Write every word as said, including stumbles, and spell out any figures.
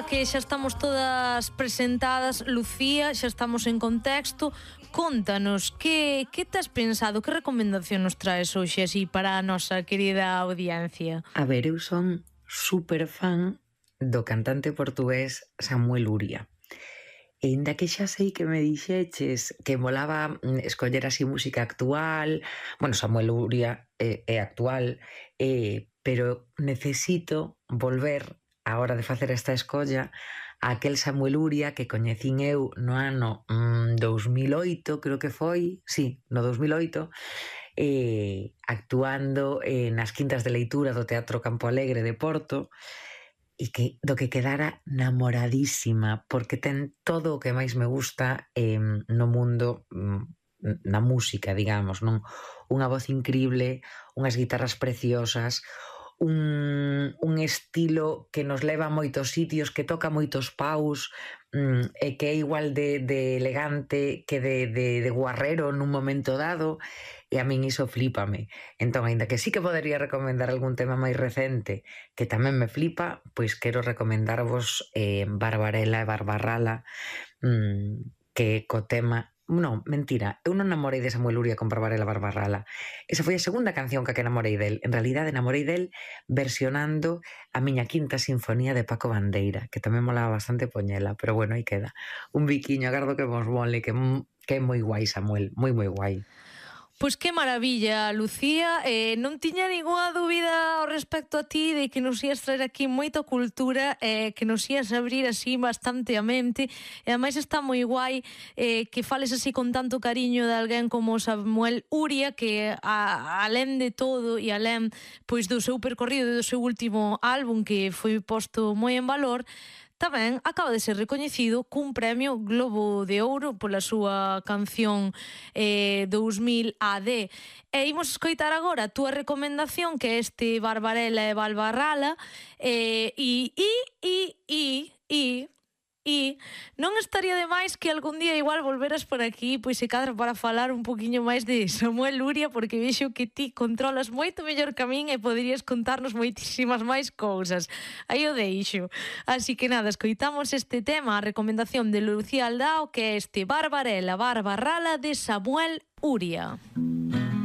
agora que xa estamos todas presentadas, Lucía, xa estamos en contexto, contanos, que, que te has pensado, que recomendación nos traes hoxe así para a nosa querida audiencia? A ver, eu son super fan do cantante portugués Samuel Uria. E inda que xa sei que me dixeches que molaba escoller así música actual, bueno, Samuel Uria é, é actual, eh, pero necesito volver, a hora de facer esta escolla, a aquel Samuel Uria que coñecín eu no ano mmm, dous mil oito, creo que foi, sí, no dous mil oito, eh, actuando eh, nas quintas de leitura do Teatro Campo Alegre de Porto, e que do que quedara namoradísima, porque ten todo o que máis me gusta eh, no mundo, na música, digamos, non? Unha voz increíble, unhas guitarras preciosas, un, un estilo que nos leva a moitos sitios, que toca moitos paus, mm, e que é igual de, de elegante que de, de, de guarrero nun momento dado, e a min iso flípame. Entón, aínda que sí que podería recomendar algún tema máis recente que tamén me flipa, pois quero recomendarvos eh, Barbarella e Barbarrala, mmm, que co tema... Non, mentira, eu non namorei de Samuel Uria con Barbarella Barbarrala. Esa foi a segunda canción que que namorei del. En realidade namorei del versionando a miña quinta sinfonía de Paco Bandeira, que tamén molaba bastante poñela, pero bueno, aí queda. Un biquiño, agardo que vos mole, que, que é moi guai Samuel, moi moi guai. Pois que maravilla, Lucía, eh, non tiña ninguna dúbida ao respecto a ti de que nos ias traer aquí moita cultura, eh, que nos ias abrir así bastante a mente, e ademais está moi guai eh, que fales así con tanto cariño de alguén como Samuel Uria, que a, alén de todo e alén pois do seu percorrido e do seu último álbum que foi posto moi en valor, tamén acaba de ser recoñecido cun premio Globo de Ouro pola súa canción eh, dous mil A D. E imos escoitar agora a túa recomendación, que é este Barbarella e Barbarrala, e, e, e, e, e, e, e non estaría de máis que algún día igual volveras por aquí, pois se cadra para falar un poquinho máis de Samuel Uria, porque vexo que ti controlas moito mellor que a min e poderías contarnos moitísimas máis cousas. Aí o deixo. Así que nada, escoitamos este tema, a recomendación de Lucía Aldao, que é este Barbarella, Barbarrala de Samuel Uria.